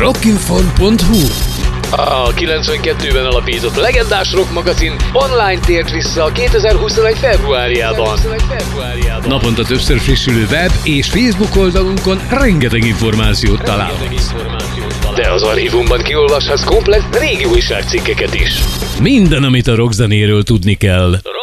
rockinfon.hu. A 92-ben alapított legendás rock magazin online tért vissza a 2021 februárjában. Naponta többször frissülő web és Facebook oldalunkon rengeteg információt találhatsz. De az archívumban kiolvashatsz komplett régi újságcikkeket is. Minden, amit a rockzenéről tudni kell.